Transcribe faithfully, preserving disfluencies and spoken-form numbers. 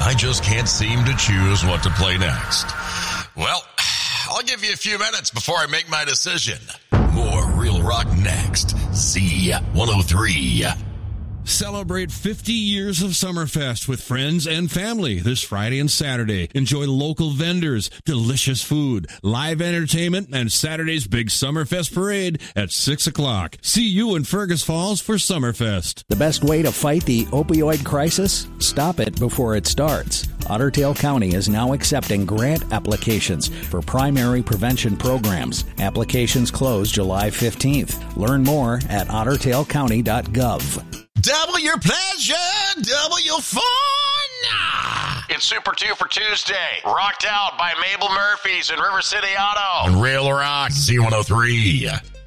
I just can't seem to choose what to play next. Well, I'll give you a few minutes before I make my decision. More Real Rock next. Z one oh three. Celebrate fifty years of Summerfest with friends and family this Friday and Saturday. Enjoy local vendors, delicious food, live entertainment, and Saturday's big Summerfest parade at six o'clock. See you in Fergus Falls for Summerfest. The best way to fight the opioid crisis? Stop it before it starts. Otter Tail County is now accepting grant applications for primary prevention programs. Applications close July fifteenth. Learn more at otter tail county dot gov. Double your pleasure, double your fun. It's Super two for Tuesday. Rocked Out by Mabel Murphys and River City Auto. On Rail Rock Z one oh three.